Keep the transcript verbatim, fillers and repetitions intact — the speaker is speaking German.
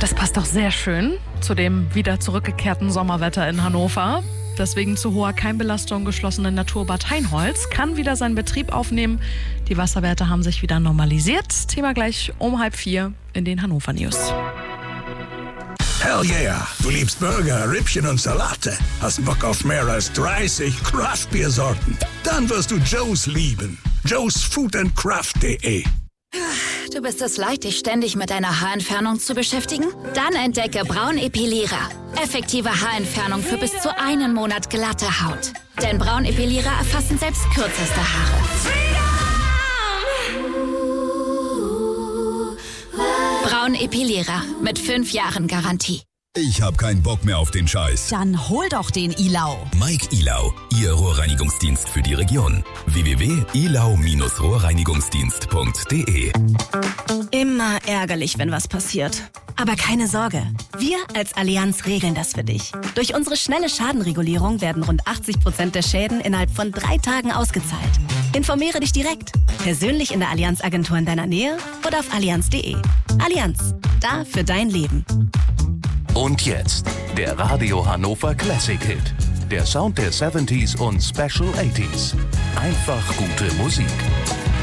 Das passt doch sehr schön zu dem wieder zurückgekehrten Sommerwetter in Hannover. Das wegen zu hoher Keimbelastung geschlossene Naturbad Heinholz kann wieder seinen Betrieb aufnehmen. Die Wasserwerte haben sich wieder normalisiert. Thema gleich um halb vier in den Hannover News. Hell yeah, du liebst Burger, Rippchen und Salate. Hast Bock auf mehr als dreißig Craft-Bier-Sorten? Dann wirst du Joe's lieben. Joe's Food and Craft punkt de. Du bist es leid, dich ständig mit deiner Haarentfernung zu beschäftigen? Dann entdecke Braunepilierer. Effektive Haarentfernung für bis zu einen Monat glatte Haut. Denn Braunepilierer erfassen selbst kürzeste Haare. Braunepilierer mit fünf Jahren Garantie. Ich hab keinen Bock mehr auf den Scheiß. Dann hol doch den Ilau. Mike Ilau, Ihr Rohrreinigungsdienst für die Region. w w w punkt ilau Bindestrich rohrreinigungsdienst punkt de. Immer ärgerlich, wenn was passiert. Aber keine Sorge, wir als Allianz regeln das für dich. Durch unsere schnelle Schadenregulierung werden rund achtzig Prozent der Schäden innerhalb von drei Tagen ausgezahlt. Informiere dich direkt, persönlich in der Allianz-Agentur in deiner Nähe oder auf allianz punkt de. Allianz, da für dein Leben. Und jetzt der Radio Hannover Classic Hit. Der Sound der siebziger und Special achtziger. Einfach gute Musik.